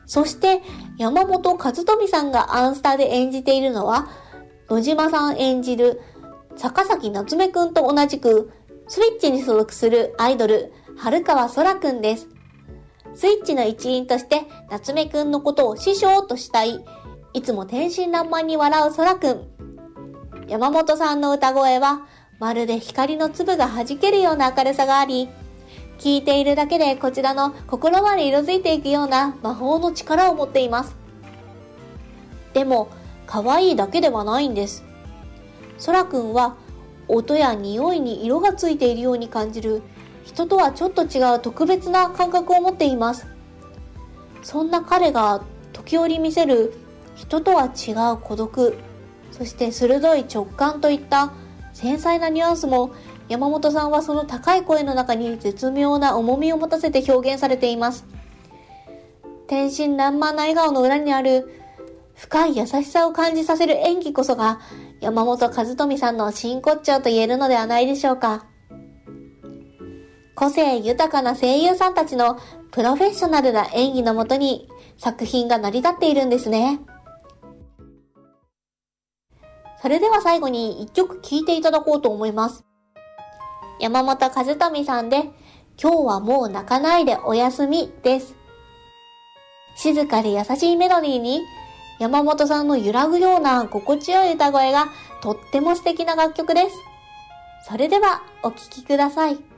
そして山本和富さんがアンスタで演じているのは、野島さん演じる坂崎夏目くんと同じくスイッチに所属するアイドル、春川空くんです。スイッチの一員として夏目くんのことを師匠と慕い、いつも天真爛漫に笑う空くん。山本さんの歌声はまるで光の粒が弾けるような明るさがあり、聴いているだけでこちらの心まで色づいていくような魔法の力を持っています。でも、可愛いだけではないんです。空くんは音や匂いに色がついているように感じる人とはちょっと違う特別な感覚を持っています。そんな彼が時折見せる人とは違う孤独、そして鋭い直感といった繊細なニュアンスも山本さんはその高い声の中に絶妙な重みを持たせて表現されています。天真爛漫な笑顔の裏にある深い優しさを感じさせる演技こそが山本和富さんの真骨頂と言えるのではないでしょうか。個性豊かな声優さんたちのプロフェッショナルな演技のもとに作品が成り立っているんですね。それでは最後に一曲聴いていただこうと思います。山本和富さんで今日はもう泣かないでおやすみです。静かで優しいメロディーに山本さんの揺らぐような心地よい歌声がとっても素敵な楽曲です。それではお聴きください。